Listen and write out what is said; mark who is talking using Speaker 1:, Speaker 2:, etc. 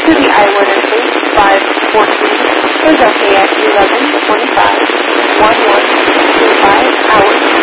Speaker 1: To the Iowa Nurses, 514, Philadelphia 1125, 1125 hours.